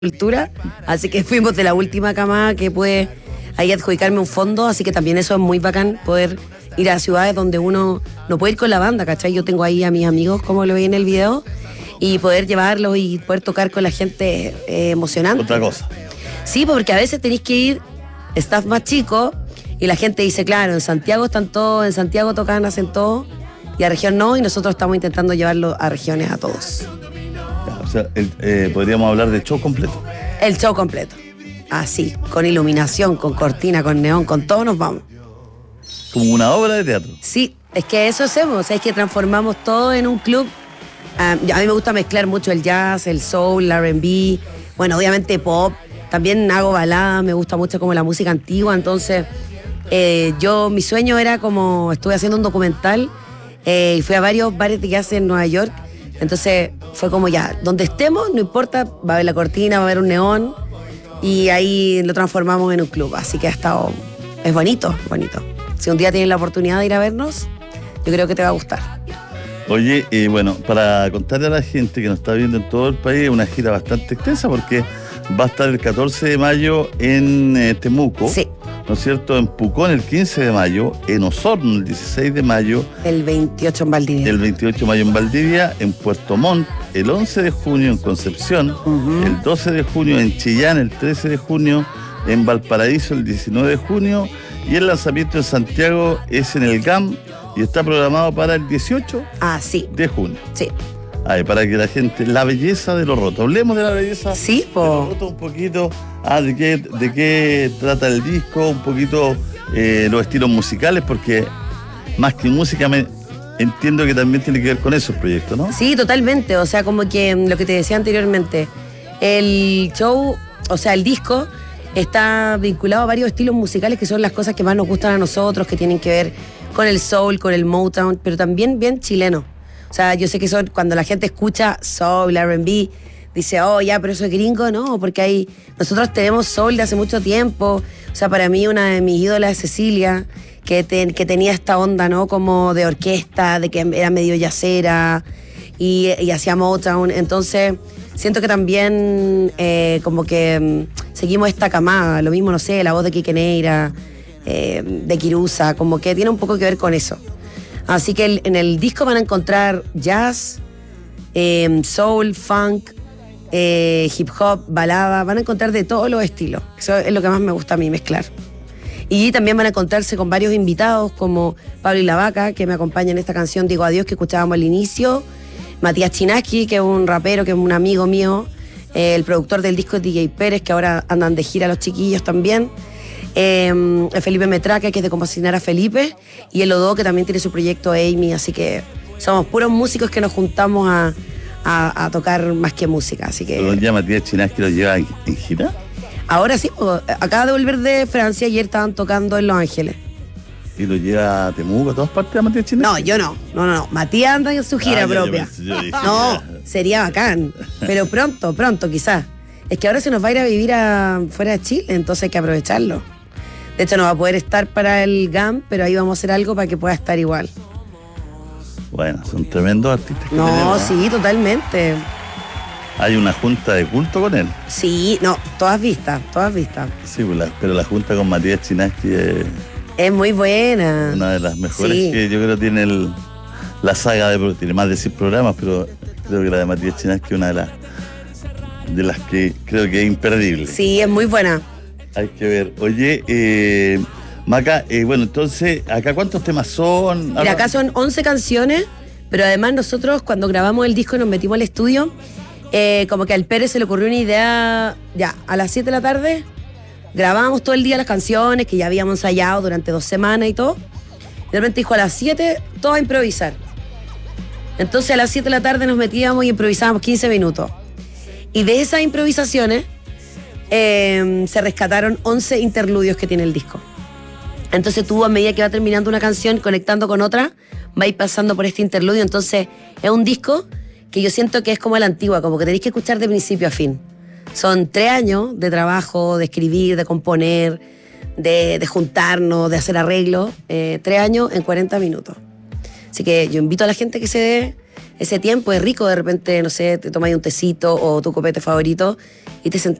cultura, así que fuimos de la última camada que puede ahí adjudicarme un fondo, así que también eso es muy bacán, poder ir a ciudades donde uno no puede ir con la banda, ¿cachai? Yo tengo ahí a mis amigos, como lo vi en el video, y poder llevarlos y poder tocar con la gente emocionante. Otra cosa. Sí, porque a veces tenéis que ir staff más chico y la gente dice, claro, en Santiago están todos, en Santiago tocan, hacen todo, y a región no, y nosotros estamos intentando llevarlo a regiones a todos. O sea, podríamos hablar de show completo. El show completo. Así, con iluminación, con cortina, con neón, con todo nos vamos. Como una obra de teatro. Sí, es que eso hacemos, es que transformamos todo en un club. A mí me gusta mezclar mucho el jazz, el soul, el R&B, bueno, obviamente pop. También hago baladas, me gusta mucho como la música antigua, entonces mi sueño era como, estuve haciendo un documental y fui a varios bares de jazz en Nueva York, entonces fue como ya, donde estemos, no importa, va a haber la cortina, va a haber un neón y ahí lo transformamos en un club, así que es bonito, bonito. Si un día tienes la oportunidad de ir a vernos, yo creo que te va a gustar. Oye, bueno, para contarle a la gente que nos está viendo en todo el país, una gira bastante extensa porque va a estar el 14 de mayo en Temuco, sí, ¿no es cierto? En Pucón el 15 de mayo, en Osorno el 16 de mayo, el 28 en Valdivia, el 28 de mayo en Valdivia, en Puerto Montt el 11 de junio en Concepción, el 12 de junio en Chillán, el 13 de junio en Valparaíso, el 19 de junio, y el lanzamiento en Santiago es en el GAM y está programado para el 18 de junio. Sí. Ay, para que la gente, la belleza de Los Rotos. Hablemos de la belleza de Los Rotos un poquito. De qué trata el disco, un poquito los estilos musicales, porque más que música entiendo que también tiene que ver con esos proyectos, ¿no? Sí, totalmente. O sea, como que lo que te decía anteriormente, el show, o sea, el disco está vinculado a varios estilos musicales que son las cosas que más nos gustan a nosotros, que tienen que ver con el soul, con el Motown, pero también bien chileno. O sea, yo sé que cuando la gente escucha soul, R&B, dice, oh, ya, pero eso es gringo, no, porque nosotros tenemos soul de hace mucho tiempo. O sea, para mí una de mis ídolas es Cecilia, que tenía esta onda, ¿no? Como de orquesta, de que era medio yacera y hacía Motown. Entonces, siento que también como que seguimos esta camada. Lo mismo, no sé, la voz de Quique Neira, de Kirusa, como que tiene un poco que ver con eso. Así que en el disco van a encontrar jazz, soul, funk, hip hop, balada, van a encontrar de todos los estilos. Eso es lo que más me gusta a mí, mezclar. Y también van a encontrarse con varios invitados como Pablo y la Vaca, que me acompaña en esta canción Digo Adiós, que escuchábamos al inicio, Matías Chinaski, que es un rapero, que es un amigo mío, el productor del disco es DJ Pérez, que ahora andan de gira los chiquillos también, Felipe Metraca, que es de Como Asesinar a Felipe, y el Odo, que también tiene su proyecto Amy, así que somos puros músicos que nos juntamos a tocar más que música, así que... ¿Pero ya Matías Chinaski lo lleva en gira? Ahora sí, acaba de volver de Francia, ayer estaban tocando en Los Ángeles. ¿Y lo lleva a Temuco, a todas partes a Matías Chinaski? No, yo no. Matías anda en su gira propia. Yo dije, no, sería bacán, pero pronto, quizás. Es que ahora se nos va a ir a vivir fuera de Chile, entonces hay que aprovecharlo. De hecho, no va a poder estar para el GAM, pero ahí vamos a hacer algo para que pueda estar igual. Bueno, son tremendos artistas que no, tenemos. Sí, totalmente. Hay una junta de culto con él. Sí, no, todas vistas. Sí, pero la junta con Matías Chinaski es muy buena. Una de las mejores sí. Que yo creo tiene la saga tiene más de 100 programas, pero creo que la de Matías Chinaski es una de las que creo que es imperdible. Sí, es muy buena. Hay que ver. Oye, Maca, bueno, entonces, ¿acá cuántos temas son? Mira, acá son 11 canciones, pero además nosotros cuando grabamos el disco y nos metimos al estudio, como que al Pérez se le ocurrió una idea, ya, a las 7 de la tarde, grabábamos todo el día las canciones que ya habíamos ensayado durante 2 semanas y todo. De repente dijo, a las 7, todo a improvisar. Entonces a las 7 de la tarde nos metíamos y improvisábamos 15 minutos. Y de esas improvisaciones se rescataron 11 interludios que tiene el disco. Entonces tú, a medida que va terminando una canción, conectando con otra, va a ir pasando por este interludio. Entonces es un disco que yo siento que es como la antigua, como que tenéis que escuchar de principio a fin. Son 3 años de trabajo, de escribir, de componer, de juntarnos, de hacer arreglos. 3 años en 40 minutos. Así que yo invito a la gente que se dé ese tiempo. Es rico, de repente, no sé, te tomáis un tecito o tu copete favorito y te